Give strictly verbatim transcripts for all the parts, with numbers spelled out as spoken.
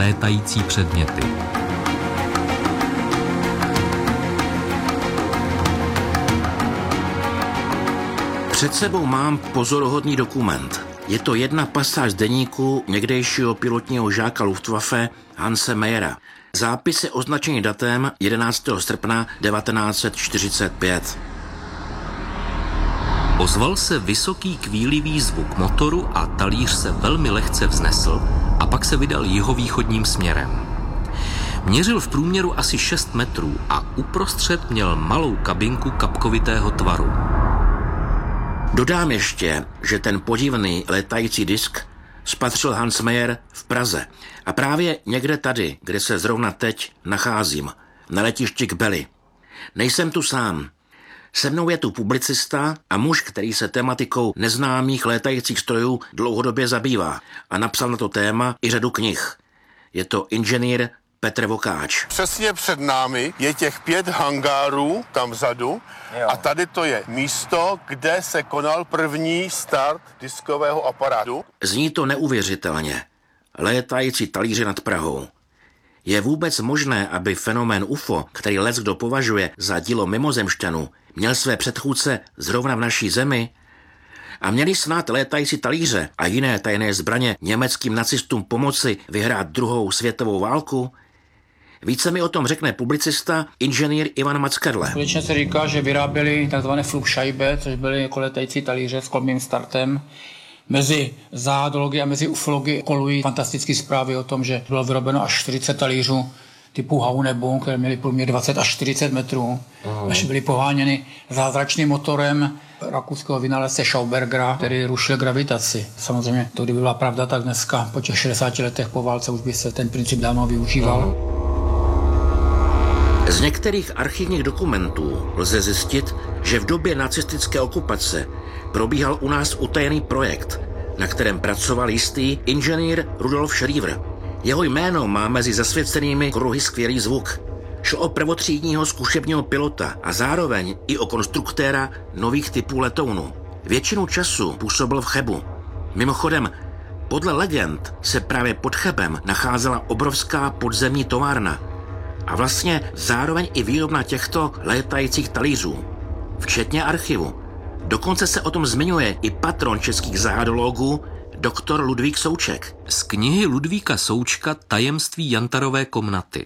létající předměty. Před sebou mám pozoruhodný dokument. Je to jedna pasáž z deníku někdejšího pilotního žáka Luftwaffe Hanse Mayera. Zápis je označený datem jedenáctého srpna devatenáct set čtyřicet pět. Ozval se vysoký kvílivý zvuk motoru a talíř se velmi lehce vznesl a pak se vydal jihovýchodním směrem. Měřil v průměru asi šest metrů a uprostřed měl malou kabinku kapkovitého tvaru. Dodám ještě, že ten podivný létající disk spatřil Hans Mayer v Praze a právě někde tady, kde se zrovna teď nacházím, na letišti k Beli. Nejsem tu sám. Se mnou je tu publicista a muž, který se tematikou neznámých létajících strojů dlouhodobě zabývá a napsal na to téma i řadu knih. Je to inženýr Petr Vokáč. Přesně před námi je těch pět hangárů tam vzadu a tady to je místo, kde se konal první start diskového aparátu. Zní to neuvěřitelně. Létající talíře nad Prahou. Je vůbec možné, aby fenomén U F O, který leckdo považuje za dílo mimozemšťanů, měl své předchůdce zrovna v naší zemi? A měli snad létající talíře a jiné tajné zbraně německým nacistům pomoci vyhrát druhou světovou válku? Více mi o tom řekne publicista inženýr Ivan Mackerle. Skutečně se říká, že vyráběli tzv. Flugscheibe, což byly jako létající talíře s kolmým startem. Mezi záhadology a mezi ufology kolují fantastické zprávy o tom, že bylo vyrobeno až čtyřicet talířů typu Haunebu, které měly průměr dvacet až čtyřicet metrů. Uh-huh. Až byly poháněny zázračným motorem rakouského vynálezce Schaubergera, který rušil gravitaci. Samozřejmě to, kdyby byla pravda, tak dneska po těch šedesáti letech po válce už by se ten princip dávno využíval. Uh-huh. Z některých archivních dokumentů lze zjistit, že v době nacistické okupace probíhal u nás utajený projekt, na kterém pracoval jistý inženýr Rudolf Schriever. Jeho jméno má mezi zasvěcenými kruhy skvělý zvuk. Šlo o prvotřídního zkušebního pilota a zároveň i o konstruktéra nových typů letounů. Většinu času působil v Chebu. Mimochodem, podle legend se právě pod Chebem nacházela obrovská podzemní továrna a vlastně zároveň i výrobna těchto létajících talířů, včetně archivu. Dokonce se o tom zmiňuje i patron českých záhadologů, doktor Ludvík Souček. Z knihy Ludvíka Součka Tajemství Jantarové komnaty.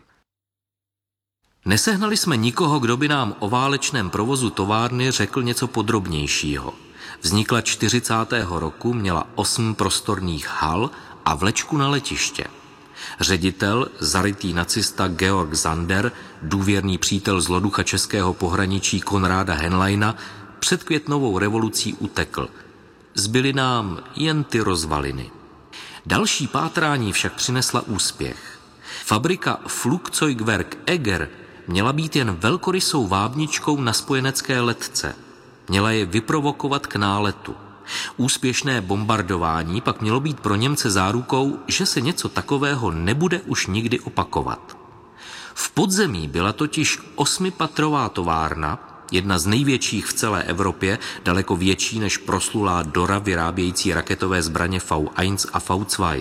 Nesehnali jsme nikoho, kdo by nám o válečném provozu továrny řekl něco podrobnějšího. Vznikla čtyřicátého roku, měla osm prostorných hal a vlečku na letiště. Ředitel, zarytý nacista Georg Zander, důvěrný přítel zloducha českého pohraničí Konráda Henleina, před květnovou revolucí utekl. Zbyly nám jen ty rozvaliny. Další pátrání však přinesla úspěch. Fabrika Flugzeugwerk Eger měla být jen velkorysou vábničkou na spojenecké letce. Měla je vyprovokovat k náletu. Úspěšné bombardování pak mělo být pro Němce zárukou, že se něco takového nebude už nikdy opakovat. V podzemí byla totiž osmipatrová továrna, jedna z největších v celé Evropě, daleko větší než proslulá Dora vyrábějící raketové zbraně V jedna a V dva.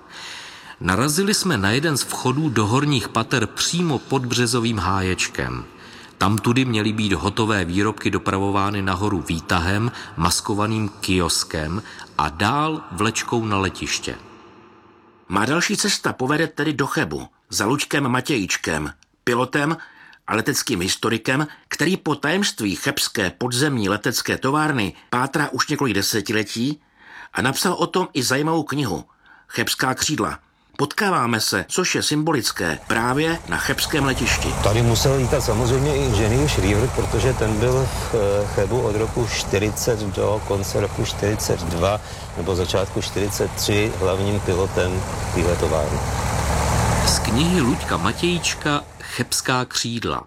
Narazili jsme na jeden z vchodů do horních pater přímo pod březovým háječkem. Tamtudy měly být hotové výrobky dopravovány nahoru výtahem, maskovaným kioskem a dál vlečkou na letiště. Má další cesta povede tedy do Chebu, za Luďkem Matějíčkem, pilotem a leteckým historikem, který po tajemství chebské podzemní letecké továrny pátrá už několik desetiletí a napsal o tom i zajímavou knihu Chebská křídla. Potkáváme se, což je symbolické, právě na chebském letišti. Tady musel lítat samozřejmě i inženýr Schriever, protože ten byl v Chebu od roku čtyřicet do konce roku čtyřicet dva nebo začátku čtyřicet tři hlavním pilotem téhle továrny. Z knihy Luďka Matějíčka Chebská křídla.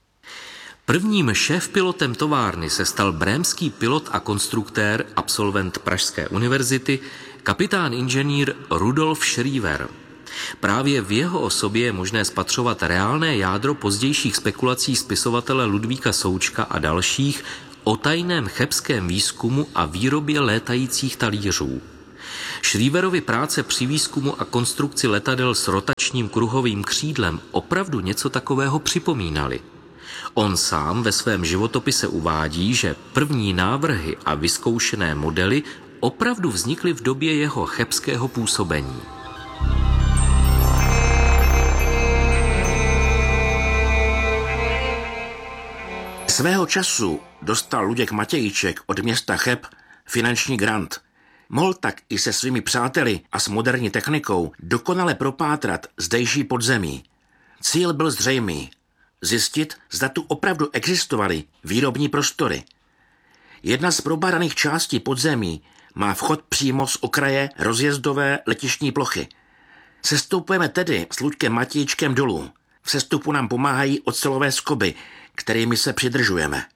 Prvním šéfpilotem továrny se stal brémský pilot a konstruktér, absolvent Pražské univerzity, kapitán inženýr Rudolf Schriever. Právě v jeho osobě je možné spatřovat reálné jádro pozdějších spekulací spisovatele Ludvíka Součka a dalších o tajném chebském výzkumu a výrobě létajících talířů. Schrieverovy práce při výzkumu a konstrukci letadel s rotačním kruhovým křídlem opravdu něco takového připomínaly. On sám ve svém životopise uvádí, že první návrhy a vyzkoušené modely opravdu vznikly v době jeho chebského působení. Svého času dostal Luděk Matějíček od města Cheb finanční grant. Mohl tak i se svými přáteli a s moderní technikou dokonale propátrat zdejší podzemí. Cíl byl zřejmý. Zjistit, zda tu opravdu existovaly výrobní prostory. Jedna z probádaných částí podzemí má vchod přímo z okraje rozjezdové letištní plochy. Sestoupujeme tedy s Luďkem Matějíčkem dolů. V sestupu nám pomáhají ocelové skoby, kterými se přidržujeme.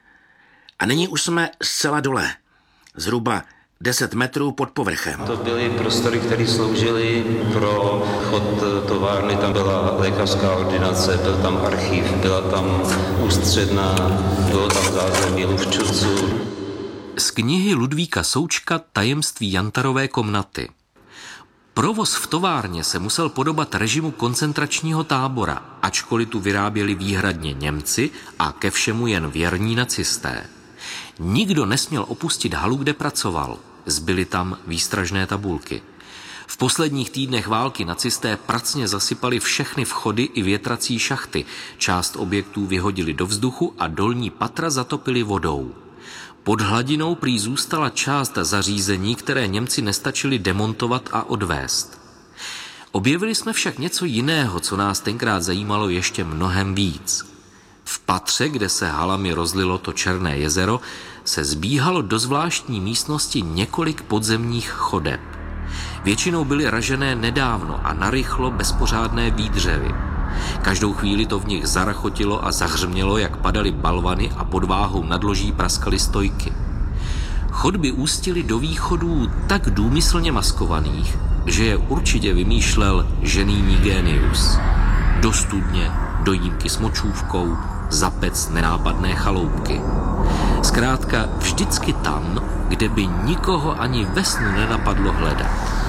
A nyní už jsme zcela dole, zhruba deset metrů pod povrchem. To byly prostory, které sloužily pro chod továrny. Tam byla lékařská ordinace, byl tam archiv, byla tam ústředna, bylo tam zázemí luvčovců. Z knihy Ludvíka Součka Tajemství Jantarové komnaty. Provoz v továrně se musel podobat režimu koncentračního tábora, ačkoliv tu vyráběli výhradně Němci a ke všemu jen věrní nacisté. Nikdo nesměl opustit halu, kde pracoval. Zbyly tam výstražné tabulky. V posledních týdnech války nacisté pracně zasypali všechny vchody i větrací šachty. Část objektů vyhodili do vzduchu a dolní patra zatopili vodou. Pod hladinou prý zůstala část zařízení, které Němci nestačili demontovat a odvést. Objevili jsme však něco jiného, co nás tenkrát zajímalo ještě mnohem víc. V patře, kde se halami rozlilo to Černé jezero, se zbíhalo do zvláštní místnosti několik podzemních chodeb. Většinou byly ražené nedávno a narychlo bez pořádné výdřevy. Každou chvíli to v nich zarachotilo a zahřmělo, jak padaly balvany a pod váhou nadloží praskaly stojky. Chodby ústily do východů tak důmyslně maskovaných, že je určitě vymýšlel ženýní génius. Do studně, do jímky s močůvkou, za pec nenápadné chaloupky. Zkrátka vždycky tam, kde by nikoho ani ve snu nenapadlo hledat.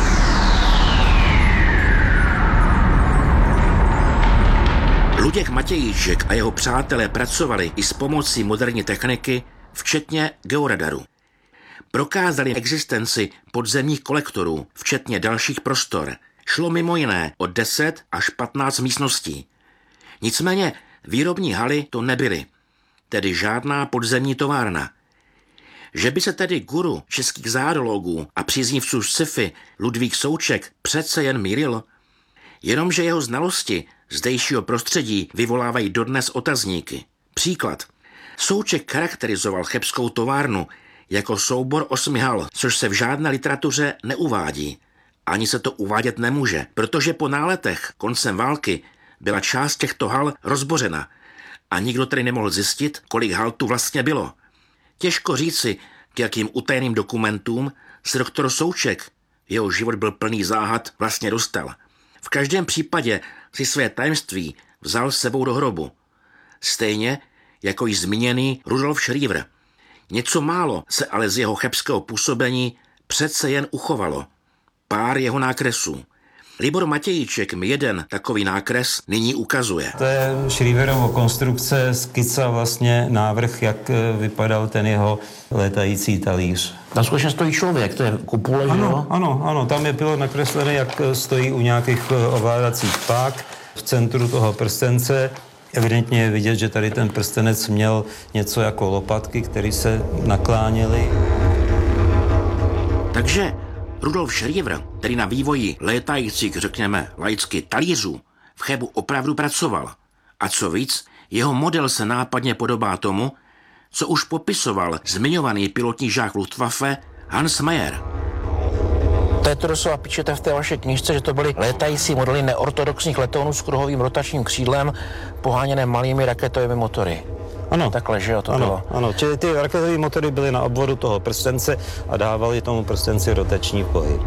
Luděk Matějíček a jeho přátelé pracovali i s pomocí moderní techniky, včetně georadaru. Prokázali existenci podzemních kolektorů, včetně dalších prostor. Šlo mimo jiné o deset až patnáct místností. Nicméně výrobní haly to nebyly, tedy žádná podzemní továrna. Že by se tedy guru českých zárodologů a příznivců sci-fi Ludvík Souček přece jen mýlil? Jenomže jeho znalosti zdejšího prostředí vyvolávají dodnes otazníky. Příklad. Souček charakterizoval chebskou továrnu jako soubor osmi hal, což se v žádné literatuře neuvádí. Ani se to uvádět nemůže, protože po náletech koncem války byla část těchto hal rozbořena a nikdo tedy nemohl zjistit, kolik hal tu vlastně bylo. Těžko říci, k jakým utajeným dokumentům se doktor Souček, jeho život byl plný záhad, vlastně dostal. V každém případě si své tajemství vzal s sebou do hrobu. Stejně jako již zmíněný Rudolf Schriever. Něco málo se ale z jeho chebského působení přece jen uchovalo. Pár jeho nákresů. Libor Matějíček mi jeden takový nákres nyní ukazuje. To je Schrieverovo konstrukce, skica vlastně návrh, jak vypadal ten jeho létající talíř. Tam skutečně stojí člověk, to je kupule, že ano, jo? Ano, ano, tam je pilot nakreslený, jak stojí u nějakých ovládacích pák v centru toho prstence. Evidentně je vidět, že tady ten prstenec měl něco jako lopatky, které se nakláněly. Takže Rudolf Schriever, který na vývoji létajících, řekněme laicky, talířů, v Chebu opravdu pracoval. A co víc, jeho model se nápadně podobá tomu, co už popisoval zmiňovaný pilotní žák Luftwaffe Hans Mayer. To je to doslova píšete v té vaší knižce, že to byly létající modely neortodoxních letounů s kruhovým rotačním křídlem poháněné malými raketovými motory. Ano. Takhle, že jo, to ano, bylo. Ano, čili ty raketové motory byly na obvodu toho prstence a dávali tomu prstenci rotační pohyb.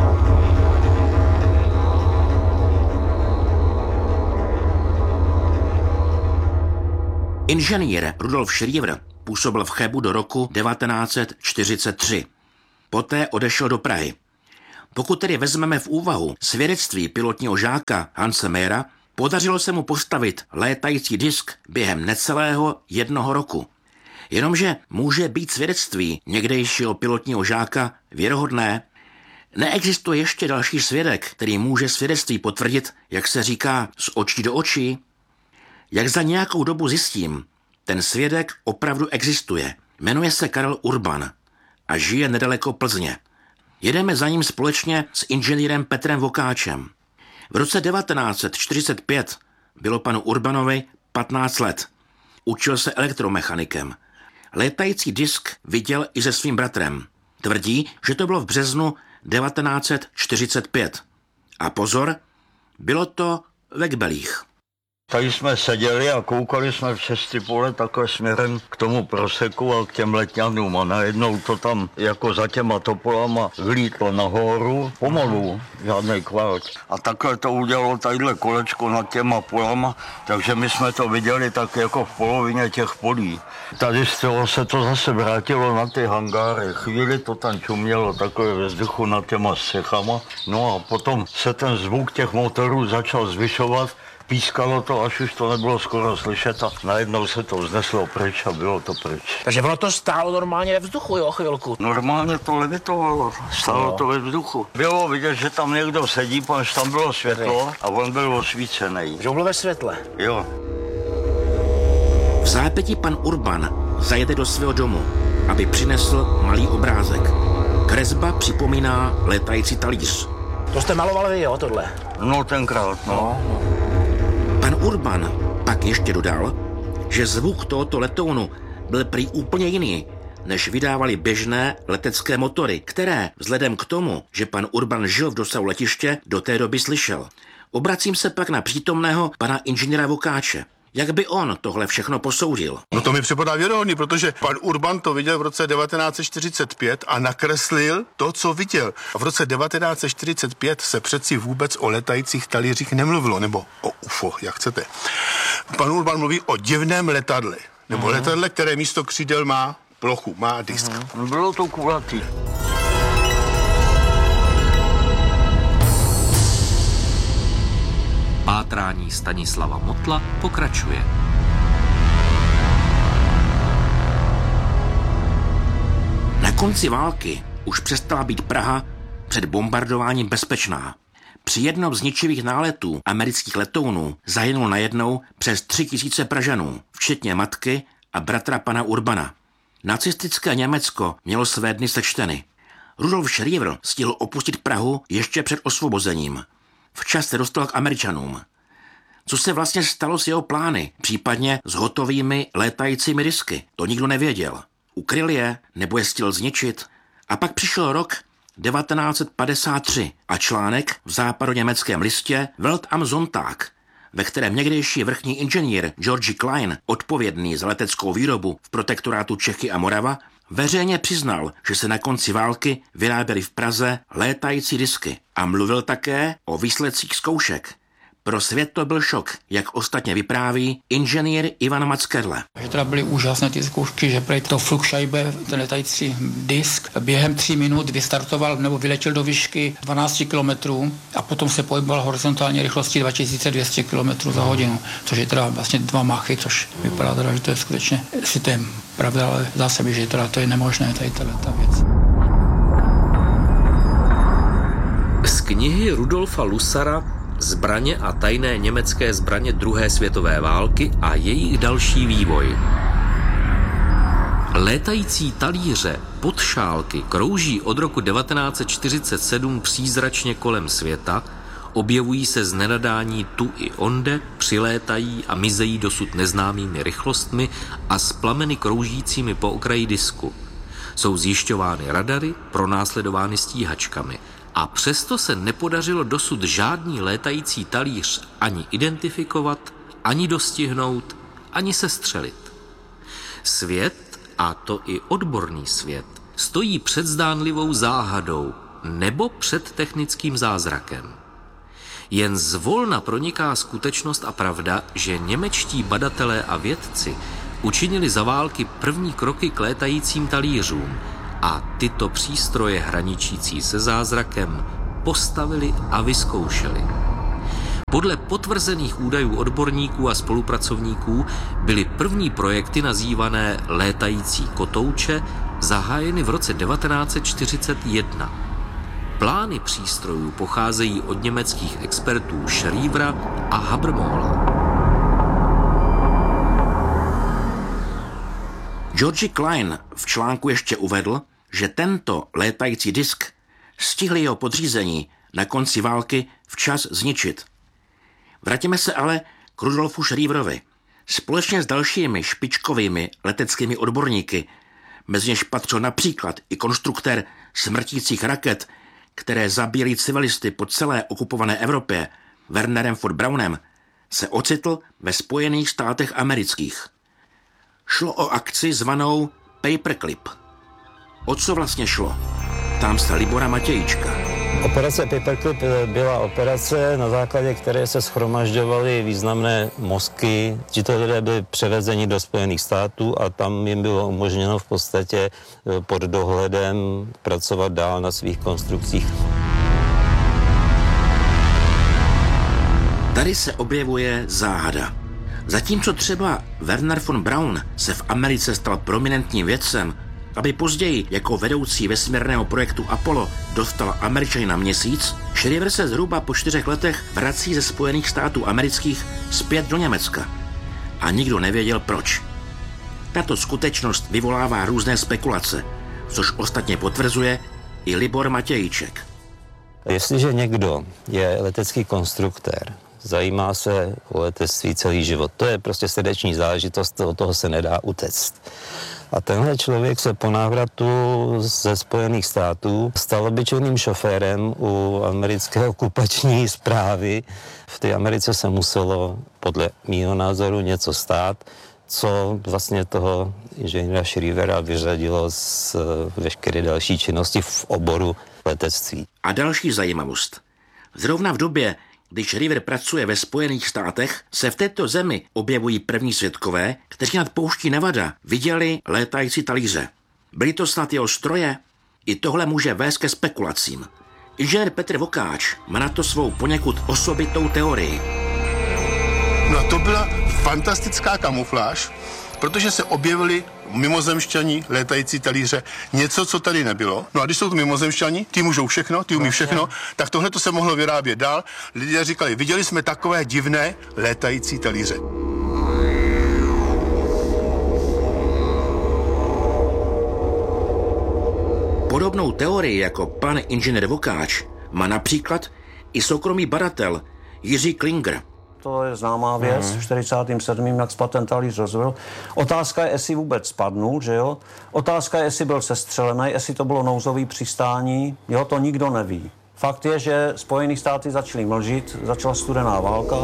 Inženýr Rudolf Schriever působil v Chebu do roku devatenáct set čtyřicet tři. Poté odešel do Prahy. Pokud tedy vezmeme v úvahu svědectví pilotního žáka Hanse Mayera, podařilo se mu postavit létající disk během necelého jednoho roku. Jenomže může být svědectví někdejšího pilotního žáka věrohodné? Neexistuje ještě další svědek, který může svědectví potvrdit, jak se říká, z očí do očí? Jak za nějakou dobu zjistím, ten svědek opravdu existuje. Jmenuje se Karel Urban a žije nedaleko Plzně. Jedeme za ním společně s inženýrem Petrem Vokáčem. V roce devatenáct set čtyřicet pět bylo panu Urbanovi patnáct let. Učil se elektromechanikem. Létající disk viděl i se svým bratrem. Tvrdí, že to bylo v březnu devatenáct set čtyřicet pět. A pozor, bylo to ve Kbelích. Tady jsme seděli a koukali jsme přes ty pole takhle směrem k tomu proseku a k těm letňanům a najednou to tam jako za těma topolama vlítlo nahoru, pomalu, žádnej kvart. A takhle to udělalo tadyhle kolečko nad těma polama, takže my jsme to viděli tak jako v polovině těch polí. Tady z toho se to zase vrátilo na ty hangáry. Chvíli to tam čumělo takhle ve vzduchu nad těma střechama. No a potom se ten zvuk těch motorů začal zvyšovat. Pískalo to, až už to nebylo skoro slyšet a najednou se to vzneslo pryč a bylo to pryč. Takže ono to stálo normálně ve vzduchu, jo, chvilku. Normálně to levitovalo, stálo no. to ve vzduchu. Bylo vidět, že tam někdo sedí, protože tam bylo světlo a on byl osvícený. Že on byl ve světle? Jo. V zápětí pan Urban zajede do svého domu, aby přinesl malý obrázek. Kresba připomíná létající talíř. To jste maloval vy, jo, tohle? No, tenkrát, no. no. Pan Urban pak ještě dodal, že zvuk tohoto letounu byl prý úplně jiný, než vydávali běžné letecké motory, které, vzhledem k tomu, že pan Urban žil v dosahu letiště, do té doby slyšel. Obracím se pak na přítomného pana inženýra Vokáče. Jak by on tohle všechno posoudil? No to mi připadá věrohodný, protože pan Urban to viděl v roce devatenáct set čtyřicet pět a nakreslil to, co viděl. A v roce devatenáct set čtyřicet pět se přeci vůbec o letajících talířích nemluvilo, nebo o U F O, jak chcete. Pan Urban mluví o divném letadle, nebo uh-huh. letadle, které místo křídel má plochu, má disk. Uh-huh. Bylo to kulatý. Pátrání Stanislava Motla pokračuje. Na konci války už přestala být Praha před bombardováním bezpečná. Při jednom z ničivých náletů amerických letounů zahynulo najednou přes tři tisíce Pražanů, včetně matky a bratra pana Urbana. Nacistické Německo mělo své dny sečteny. Rudolf Schriever stihl opustit Prahu ještě před osvobozením. Včas se dostal k Američanům. Co se vlastně stalo s jeho plány, případně s hotovými létajícími disky, to nikdo nevěděl. Ukryl je, nebo je stihl zničit? A pak přišel rok devatenáct set padesát tři a článek v západoněmeckém listě Welt am Sonntag, ve kterém někdejší vrchní inženýr Georgi Klein, odpovědný za leteckou výrobu v protektorátu Čechy a Morava, veřejně přiznal, že se na konci války vyráběly v Praze létající disky a mluvil také o výsledcích zkoušek. Pro svět to byl šok, jak ostatně vypráví inženýr Ivan Mackerle. Že teda byly úžasné ty zkoušky, že prý to Flugscheibe, ten letající disk, během tří minut vystartoval nebo vyletěl do výšky dvanáct kilometrů a potom se pohyboval horizontální rychlostí dva tisíce dvě stě kilometrů za hodinu, což je teda vlastně dva machy, což vypadá teda, že to je skutečně, jestli to je pravda, ale zdá se mi, že teda to je nemožné, tady ta věc. Z knihy Rudolfa Lusara Zbraně a tajné německé zbraně druhé světové války a jejich další vývoj. Létající talíře podšálky krouží od roku devatenáct set čtyřicet sedm přízračně kolem světa, objevují se z nenadání tu i onde, přilétají a mizejí dosud neznámými rychlostmi a s plameny kroužícími po okraji disku. Jsou zjišťovány radary, pronásledovány stíhačkami. A přesto se nepodařilo dosud žádný létající talíř ani identifikovat, ani dostihnout, ani sestřelit. Svět, a to i odborný svět, stojí před zdánlivou záhadou nebo před technickým zázrakem. Jen zvolna proniká skutečnost a pravda, že němečtí badatelé a vědci učinili za války první kroky k létajícím talířům, a tyto přístroje hraničící se zázrakem postavili a vyzkoušeli. Podle potvrzených údajů odborníků a spolupracovníků byly první projekty nazývané létající kotouče zahájeny v roce devatenáct set čtyřicet jedna. Plány přístrojů pocházejí od německých expertů Schrivera a Habermohla. Georgi Klein v článku ještě uvedl, že tento létající disk stihli jeho podřízení na konci války včas zničit. Vrátíme se ale k Rudolfu Schriverovi. Společně s dalšími špičkovými leteckými odborníky, mezi něž patřil například i konstruktér smrtících raket, které zabíjely civilisty po celé okupované Evropě, Wernerem von Braunem, se ocitl ve Spojených státech amerických. Šlo o akci zvanou Paperclip. O co vlastně šlo? Ptám se Libora Matějíčka. Operace Paperclip byla operace, na základě které se shromažďovaly významné mozky. Tito lidé byli převezeni do Spojených států a tam jim bylo umožněno v podstatě pod dohledem pracovat dál na svých konstrukcích. Tady se objevuje záhada. Zatímco třeba Werner von Braun se v Americe stal prominentním vědcem, aby později jako vedoucí vesmírného projektu Apollo dostal Američany na měsíc, Schriver se zhruba po čtyřech letech vrací ze Spojených států amerických zpět do Německa. A nikdo nevěděl proč. Tato skutečnost vyvolává různé spekulace, což ostatně potvrzuje i Libor Matějíček. Jestliže někdo je letecký konstruktér, zajímá se o letectví celý život, to je prostě srdeční záležitost, od toho se nedá utéct. A tenhle člověk se po návratu ze Spojených států stal obyčejným šoférem u americké okupační správy. V té Americe se muselo podle mýho názoru něco stát, co vlastně toho inženýra Schrivera vyřadilo z veškeré další činnosti v oboru letectví. A další zajímavost. Zrovna v době, když Schriver pracuje ve Spojených státech, se v této zemi objevují první svědkové, kteří nad pouští Nevada viděli létající talíře. Byly to snad jeho stroje? I tohle může vést ke spekulacím. Inženýr Petr Vokáč má na to svou poněkud osobitou teorii. No a to byla fantastická kamufláž, protože se objevili mimozemšťani, létající talíře, něco, co tady nebylo. No a když jsou to mimozemšťani, ty můžou všechno, ty umí všechno, tak tohle to se mohlo vyrábět dál. Lidé říkali, viděli jsme takové divné létající talíře. Podobnou teorii jako pan inženýr Vokáč má například i soukromý badatel Jiří Klinger. To je známá věc, v čtyřicátém sedmém jak ten talíř rozbil. Otázka je, jestli vůbec spadnul, že jo? Otázka je, jestli byl sestřelený, jestli to bylo nouzový přistání, jo, to nikdo neví. Fakt je, že Spojené státy začaly mlžit, začala studená válka.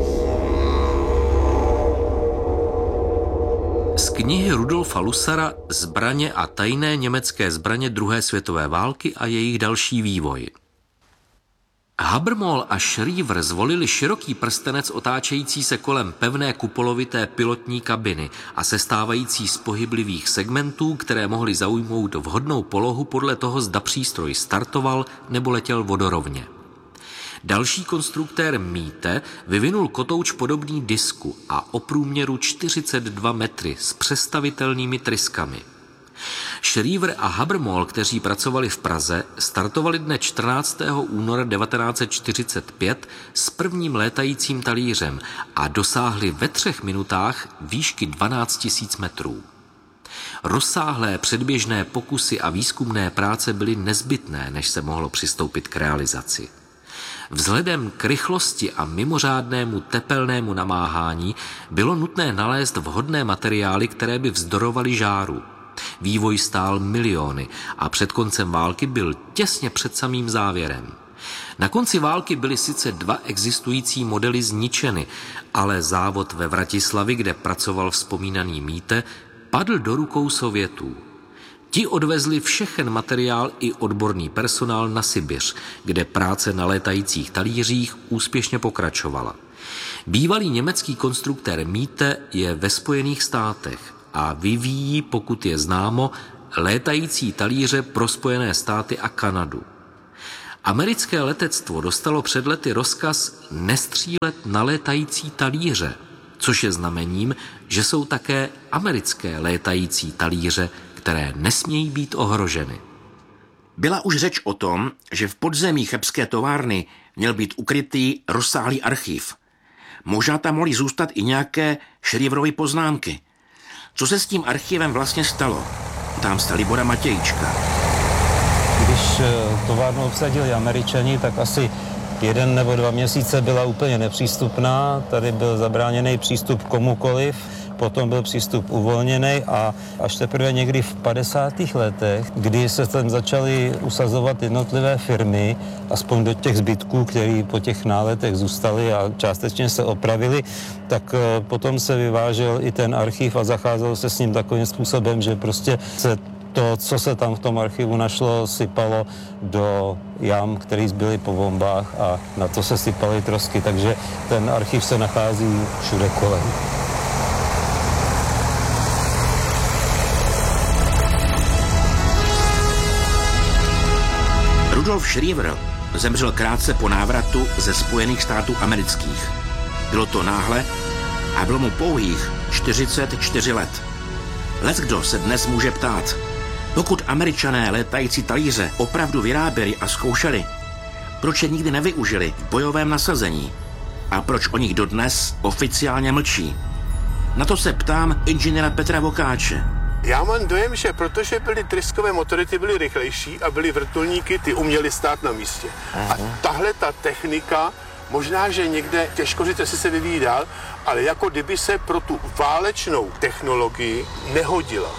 Z knihy Rudolfa Lusara Zbraně a tajné německé zbraně druhé světové války a jejich další vývoj. Habermohl a Schriver zvolili široký prstenec otáčející se kolem pevné kupolovité pilotní kabiny a sestávající z pohyblivých segmentů, které mohly zaujmout vhodnou polohu podle toho, zda přístroj startoval nebo letěl vodorovně. Další konstruktér Miete vyvinul kotouč podobný disku a o průměru čtyřicet dva metry s přestavitelnými tryskami. Schriver a Habermohl, kteří pracovali v Praze, startovali dne čtrnáctého února devatenáct set čtyřicet pět s prvním létajícím talířem a dosáhli ve třech minutách výšky dvanáct tisíc metrů. Rozsáhlé předběžné pokusy a výzkumné práce byly nezbytné, než se mohlo přistoupit k realizaci. Vzhledem k rychlosti a mimořádnému tepelnému namáhání bylo nutné nalézt vhodné materiály, které by vzdorovaly žáru. Vývoj stál miliony a před koncem války byl těsně před samým závěrem. Na konci války byly sice dva existující modely zničeny, ale závod ve Vratislavi, kde pracoval vzpomínaný Miete, padl do rukou Sovětů. Ti odvezli všechen materiál i odborný personál na Sibiř, kde práce na létajících talířích úspěšně pokračovala. Bývalý německý konstruktér Miete je ve Spojených státech a vyvíjí, pokud je známo, létající talíře pro Spojené státy a Kanadu. Americké letectvo dostalo před lety rozkaz nestřílet na létající talíře, což je znamením, že jsou také americké létající talíře, které nesmějí být ohroženy. Byla už řeč o tom, že v podzemí chebské továrny měl být ukrytý rozsáhlý archiv. Možná tam mohly zůstat i nějaké Schrieverovy poznámky. Co se s tím archivem vlastně stalo? Tam se Libora Matějčka. Když továrnu obsadili Američani, tak asi jeden nebo dva měsíce byla úplně nepřístupná. Tady byl zabráněný přístup komukoliv, potom byl přístup uvolněný a až teprve někdy v padesátých letech, kdy se tam začaly usazovat jednotlivé firmy, aspoň do těch zbytků, které po těch náletech zůstaly a částečně se opravili, tak potom se vyvážel i ten archiv a zacházel se s ním takovým způsobem, že prostě se to, co se tam v tom archivu našlo, sypalo do jam, které zbyly po bombách a na to se sypaly trosky, takže ten archiv se nachází všude kolem. Rudolf Schriever zemřel krátce po návratu ze Spojených států amerických. Bylo to náhle a bylo mu pouhých čtyřicet čtyři let. Leckdo se dnes může ptát, pokud Američané létající talíře opravdu vyráběli a zkoušeli, proč je nikdy nevyužili v bojovém nasazení a proč o nich dodnes oficiálně mlčí? Na to se ptám inženýra Petra Vokáče. Já mám dojem, že protože byly tryskové motory, ty byly rychlejší a byly vrtulníky, ty uměly stát na místě. A tahle ta technika, možná, že někde, těžko říct, jestli se vyvíjí dál, ale jako kdyby se pro tu válečnou technologii nehodila.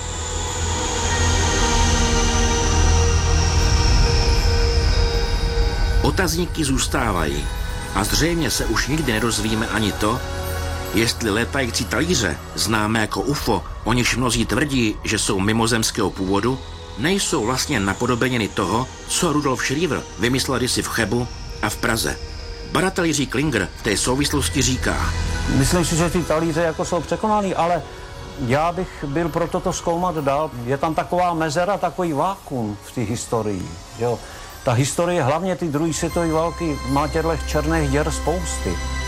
Otazníky zůstávají a zřejmě se už nikdy nedozvíme ani to, jestli létající talíře, známé jako U F O, o nichž mnozí tvrdí, že jsou mimozemského původu, nejsou vlastně napodobeniny toho, co Rudolf Schriever vymyslel kdysi v Chebu a v Praze. Badatel Jiří Klinger v té souvislosti říká: Myslím si, že ty talíře jako jsou překonaný, ale já bych byl pro toto zkoumat dál. Je tam taková mezera, takový vákuum v té historii. Jo. Ta historie, hlavně ty druhé světové války, má těchto černých děr spousty.